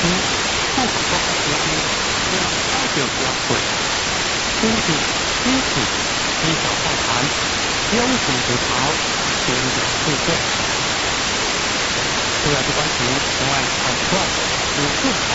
不可多开时间，这样烧就比较贵。经济、经济，低小放盘，标准不潮，先表事件。主要是关于国外产出、指数。